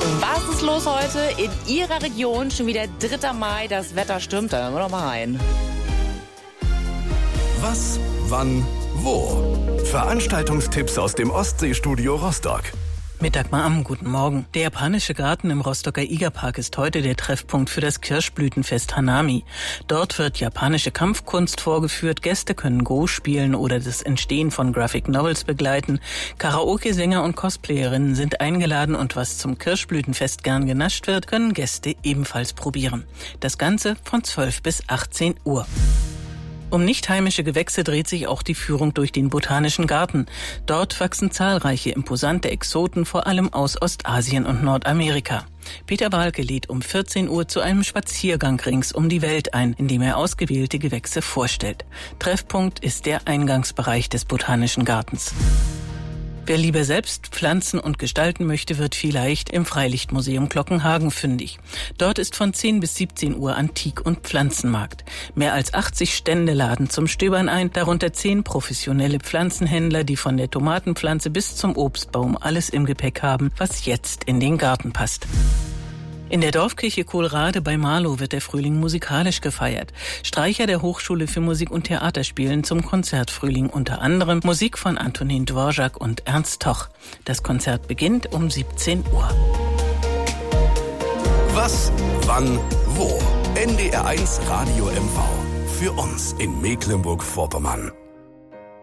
Was ist los heute in Ihrer Region? Schon wieder 3. Mai, das Wetter stimmt. Da hören wir doch mal rein. Was, wann, wo? Veranstaltungstipps aus dem Ostseestudio Rostock. Mit Dagmar Amm, guten Morgen. Der japanische Garten im Rostocker Igerpark ist heute der Treffpunkt für das Kirschblütenfest Hanami. Dort wird japanische Kampfkunst vorgeführt, Gäste können Go spielen oder das Entstehen von Graphic Novels begleiten. Karaoke-Sänger und Cosplayerinnen sind eingeladen und was zum Kirschblütenfest gern genascht wird, können Gäste ebenfalls probieren. Das Ganze von 12 bis 18 Uhr. Um nicht heimische Gewächse dreht sich auch die Führung durch den Botanischen Garten. Dort wachsen zahlreiche imposante Exoten, vor allem aus Ostasien und Nordamerika. Peter Walke lädt um 14 Uhr zu einem Spaziergang rings um die Welt ein, in dem er ausgewählte Gewächse vorstellt. Treffpunkt ist der Eingangsbereich des Botanischen Gartens. Wer lieber selbst pflanzen und gestalten möchte, wird vielleicht im Freilichtmuseum Glockenhagen fündig. Dort ist von 10 bis 17 Uhr Antik- und Pflanzenmarkt. Mehr als 80 Stände laden zum Stöbern ein, darunter 10 professionelle Pflanzenhändler, die von der Tomatenpflanze bis zum Obstbaum alles im Gepäck haben, was jetzt in den Garten passt. In der Dorfkirche Kohlrade bei Marlow wird der Frühling musikalisch gefeiert. Streicher der Hochschule für Musik und Theater spielen zum Konzertfrühling unter anderem Musik von Antonin Dvorak und Ernst Toch. Das Konzert beginnt um 17 Uhr. Was, wann, wo? NDR1 Radio MV. Für uns in Mecklenburg-Vorpommern.